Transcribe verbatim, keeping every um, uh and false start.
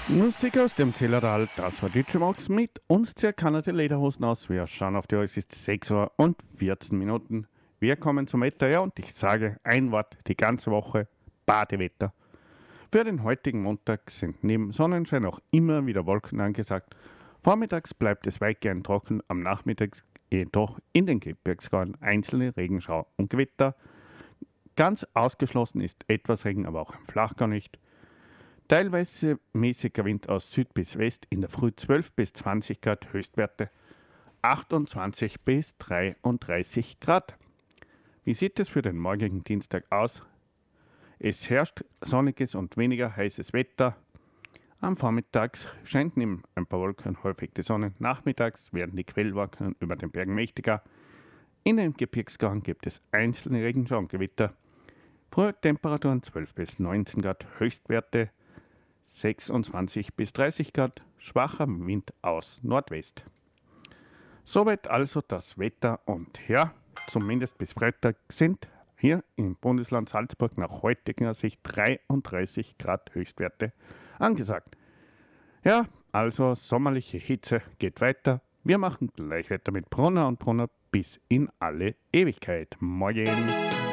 Musik aus dem Zillertal, das war D J Max mit uns zirka die Lederhosen aus. Wir schauen auf die Uhr, es ist sechs Uhr und vierzehn Minuten. Wir kommen zum Wetter, ja, und ich sage ein Wort die ganze Woche: Badewetter. Für den heutigen Montag sind neben Sonnenschein auch immer wieder Wolken angesagt. Vormittags bleibt es weitgehend trocken, am Nachmittag jedoch in den Gebirgsgäuen einzelne Regenschauer und Gewitter. Ganz ausgeschlossen ist etwas Regen, aber auch im Flachgau nicht. Teilweise mäßiger Wind aus Süd bis West, in der Früh zwölf bis zwanzig Grad, Höchstwerte achtundzwanzig bis dreiunddreißig Grad. Wie sieht es für den morgigen Dienstag aus? Es herrscht sonniges und weniger heißes Wetter. Am Vormittag scheint neben ein paar Wolken häufig die Sonne. Nachmittags werden die Quellwolken über den Bergen mächtiger. In den Gebirgsgäuen gibt es einzelne Regenschauer und Gewitter. Frühe Temperaturen zwölf bis neunzehn Grad, Höchstwerte sechsundzwanzig bis dreißig Grad, schwacher Wind aus Nordwest. Soweit also das Wetter, und ja, zumindest bis Freitag sind hier im Bundesland Salzburg nach heutiger Sicht dreiunddreißig Grad Höchstwerte angesagt. Ja, also sommerliche Hitze geht weiter. Wir machen gleich weiter mit Brunner und Brunner bis in alle Ewigkeit. Morgen!